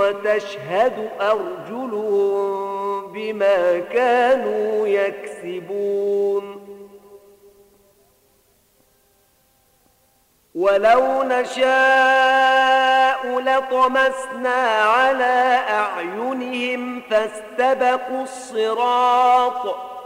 وتشهد أرجلهم بما كانوا يكسبون. ولو نشاء لطمسنا على أعينهم فاستبقوا الصراط